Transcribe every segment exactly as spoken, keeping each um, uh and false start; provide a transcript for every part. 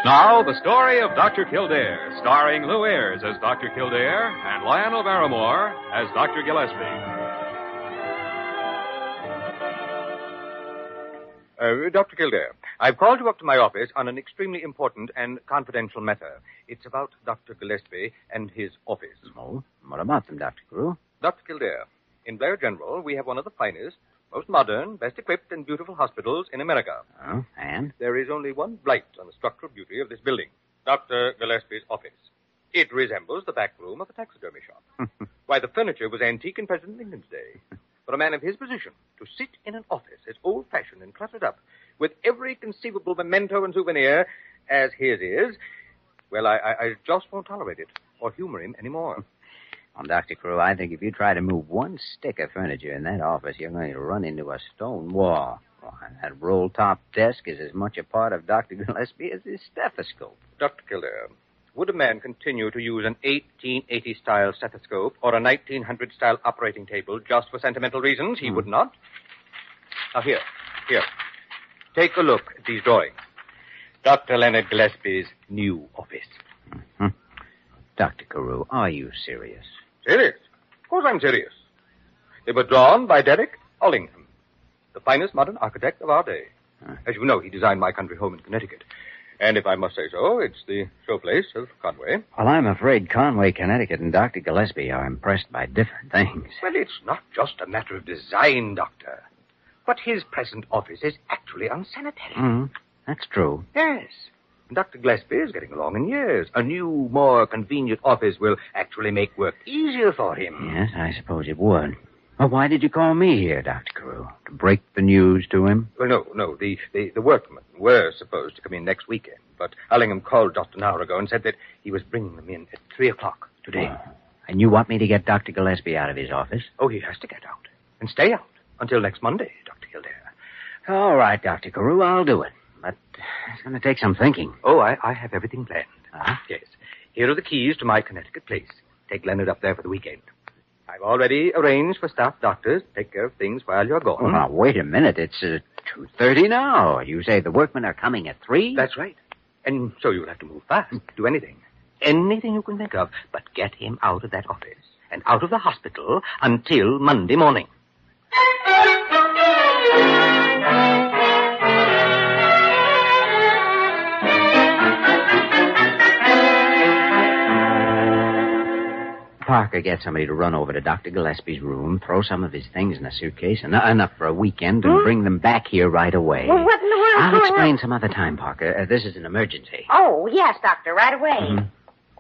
Now, the story of Doctor Kildare, starring Lou Ayres as Doctor Kildare and Lionel Barrymore as Doctor Gillespie. Uh, Doctor Kildare, I've called you up to my office on an extremely important and confidential matter. It's about Doctor Gillespie and his office. Oh, what about them, Doctor Carew? Doctor Kildare, in Blair General, we have one of the finest, most modern, best equipped, and beautiful hospitals in America. Oh, and? There is only one blight on the structural beauty of this building, Doctor Gillespie's office. It resembles the back room of a taxidermy shop. Why, the furniture was antique in President Lincoln's day. For a man of his position to sit in an office as old-fashioned and cluttered up with every conceivable memento and souvenir as his is, well, I, I, I just won't tolerate it or humor him anymore. Well, Doctor Carew, I think if you try to move one stick of furniture in that office, you're going to run into a stone wall. Oh, and that roll-top desk is as much a part of Doctor Gillespie as his stethoscope. Doctor Kildare, would a man continue to use an eighteen eighty-style stethoscope or a nineteen hundred-style operating table just for sentimental reasons? He hmm. would not. Now, here, here. Take a look at these drawings. Doctor Leonard Gillespie's new office. Mm-hmm. Doctor Carew, are you serious? Serious? Of course I'm serious. They were drawn by Derek Ollingham, the finest modern architect of our day. Huh. As you know, he designed my country home in Connecticut. And if I must say so, it's the showplace of Conway. Well, I'm afraid Conway, Connecticut, and Doctor Gillespie are impressed by different things. Well, it's not just a matter of design, Doctor. But his present office is actually unsanitary. Mm, that's true. Yes. Doctor Gillespie is getting along in years. A new, more convenient office will actually make work easier for him. Yes, I suppose it would. Well, why did you call me here, Doctor Carew? To break the news to him? Well, no, no. The, the, the workmen were supposed to come in next weekend, but Ollingham called just an hour ago and said that he was bringing them in at three o'clock today. Oh. And you want me to get Doctor Gillespie out of his office? Oh, he has to get out. And stay out until next Monday, Doctor Kildare. All right, Doctor Carew, I'll do it. But it's going to take some thinking. Oh, I, I have everything planned. Huh? Yes. Here are the keys to my Connecticut place. Take Leonard up there for the weekend. I've already arranged for staff doctors to take care of things while you're gone. Oh, now, wait a minute. It's uh, two thirty now. You say the workmen are coming at three? That's right. And so you'll have to move fast. Do anything. Anything you can think of. But get him out of that office and out of the hospital until Monday morning. Parker, get somebody to run over to Doctor Gillespie's room, throw some of his things in a suitcase, en- enough for a weekend, and Hmm? bring them back here right away. Well, what in the world's I'll going explain on? some other time, Parker. Uh, this is an emergency. Oh, yes, Doctor, right away. Mhm.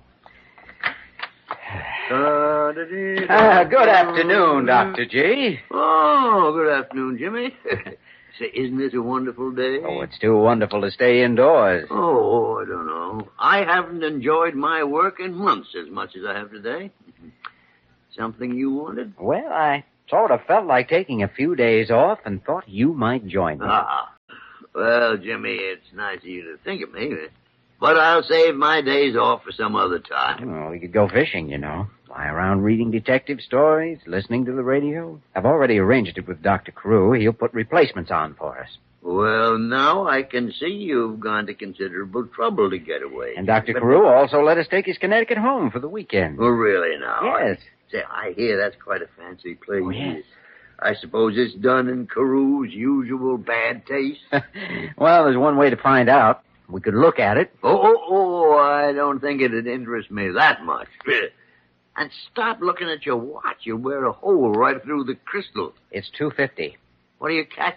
Uh, Uh, good afternoon, Doctor G. Oh, good afternoon, Jimmy. Say, isn't it a wonderful day? Oh, it's too wonderful to stay indoors. Oh, I don't know. I haven't enjoyed my work in months as much as I have today. Something you wanted? Well, I sort of felt like taking a few days off and thought you might join me. Ah. Well, Jimmy, it's nice of you to think of me, but I'll save my days off for some other time. Well, we could go fishing, you know. Lie around reading detective stories, listening to the radio. I've already arranged it with Doctor Carew. He'll put replacements on for us. Well, now I can see you've gone to considerable trouble to get away. And Doctor But- Carew also let us take his Connecticut home for the weekend. Oh, really, now? Yes. Say, I hear that's quite a fancy place. Oh, yes. I suppose it's done in Carew's usual bad taste. Well, there's one way to find out. We could look at it. Oh, oh, oh, I don't think it'd interest me that much. And stop looking at your watch. You'll wear a hole right through the crystal. It's two fifty. What are you catching?